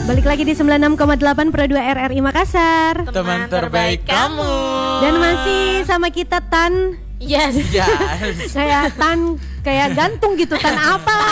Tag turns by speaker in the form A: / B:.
A: Balik lagi di 96,8 Pro 2 RRI Makassar.
B: Teman terbaik kamu.
A: Dan masih sama kita Tan.
C: Yes.
B: Yes.
A: Kayak Tan, kayak gantung gitu. Tan apa?